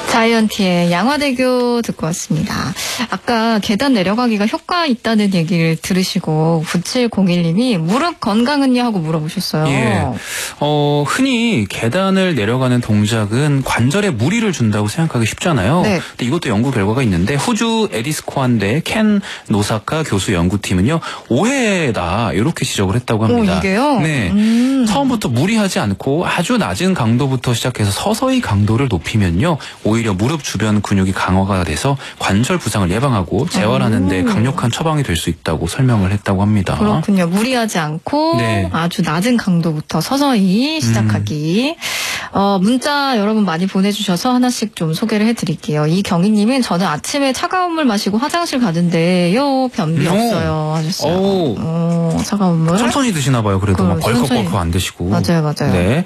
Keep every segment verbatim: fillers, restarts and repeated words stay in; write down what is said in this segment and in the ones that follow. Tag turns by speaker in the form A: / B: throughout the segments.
A: 자이언티의 양화대교 듣고 왔습니다. 아까 계단 내려가기가 효과 있다는 얘기를 들으시고 구칠공일 님이 무릎 건강은요? 하고 물어보셨어요.
B: 예. 어, 흔히 계단을 내려가는 동작은 관절에 무리를 준다고 생각하기 쉽잖아요.
A: 네.
B: 근데 이것도 연구 결과가 있는데 호주 에디스코안대 켄 노사카 교수 연구팀은요. 오해다 이렇게 지적을 했다고 합니다.
A: 오, 이게요?
B: 네.
A: 음.
B: 처음부터 무리하지 않고 아주 낮은 강도부터 시작해서 서서히 강도를 높이면요. 오히려 무릎 주변 근육이 강화가 돼서 관절 부상을 예방하고 재활하는 데 강력한 처방이 될 수 있다고 설명을 했다고 합니다.
A: 그렇군요. 무리하지 않고
B: 네.
A: 아주 낮은 강도부터 서서히 시작하기. 음. 어, 문자 여러분 많이 보내주셔서 하나씩 좀 소개를 해드릴게요. 이경희님은 저는 아침에 차가운 물 마시고 화장실 가는데요. 변비
B: 오.
A: 없어요 하셨어요. 오, 차가운 물.
B: 천천히 드시나 봐요. 그래도 막 벌컥벌컥 안 드시고.
A: 맞아요. 맞아요.
B: 네.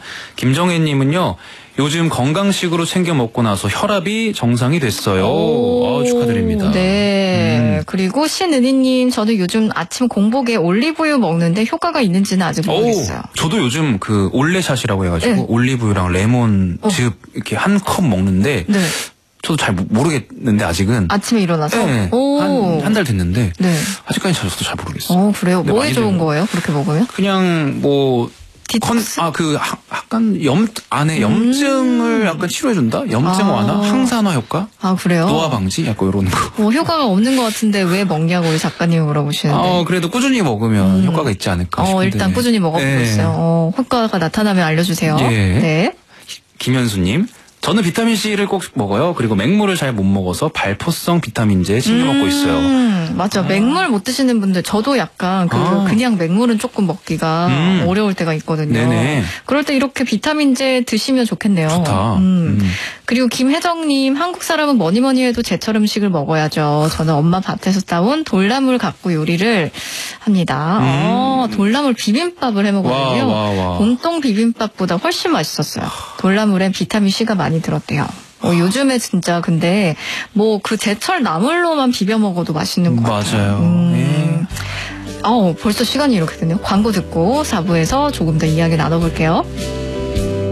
B: 김정혜님은요. 요즘 건강식으로 챙겨 먹고 나서 혈압이 정상이 됐어요. 아, 축하드립니다.
A: 네.
B: 음.
A: 그리고 신은희님, 저는 요즘 아침 공복에 올리브유 먹는데 효과가 있는지는 아직 모르겠어요.
B: 오, 저도 요즘 그 올레샷이라고 해가지고
A: 네.
B: 올리브유랑 레몬즙 어. 이렇게 한 컵 먹는데 네. 저도 잘 모르겠는데 아직은.
A: 아침에 일어나서?
B: 네. 한, 한 달 됐는데 네. 아직까지 저도 잘 모르겠어요.
A: 어, 그래요? 뭐에 좋은 거예요? 그렇게 먹으면?
B: 그냥 뭐 컨, 아, 그, 약간 염, 안에 염증을 음. 약간 치료해준다? 염증 완화? 아. 항산화 효과?
A: 아, 그래요?
B: 노화 방지? 약간 이런 거.
A: 뭐, 효과가 없는 것 같은데 왜 먹냐고 우리 작가님이 물어보시는데.
B: 어, 그래도 꾸준히 먹으면 음. 효과가 있지 않을까 싶은데.
A: 어, 일단 꾸준히 먹어보고 네. 있어요. 어, 효과가 나타나면 알려주세요.
B: 예.
A: 네.
B: 김현수님. 저는 비타민C를 꼭 먹어요. 그리고 맹물을 잘 못 먹어서 발포성 비타민제 챙겨 먹고 있어요.
A: 음, 맞아. 아. 맹물 못 드시는 분들, 저도 약간 그 아. 그냥 맹물은 조금 먹기가 음. 어려울 때가 있거든요. 네네. 그럴 때 이렇게 비타민제 드시면 좋겠네요.
B: 좋다.
A: 음. 음. 그리고 김혜정님, 한국 사람은 뭐니 뭐니 해도 제철 음식을 먹어야죠. 저는 엄마 밭에서 따온 돌나물 갖고 요리를 합니다. 음. 어, 돌나물 비빔밥을 해 먹었는데요. 와, 와, 와. 봄동 비빔밥보다 훨씬 맛있었어요. 돌나물엔 비타민C가 많이 들었대요. 어, 요즘에 진짜 근데 뭐 그 제철 나물로만 비벼 먹어도 맛있는 것 같아요.
B: 맞아요.
A: 음.
B: 네.
A: 어, 벌써 시간이 이렇게 됐네요. 광고 듣고 사 부에서 조금 더 이야기 나눠볼게요.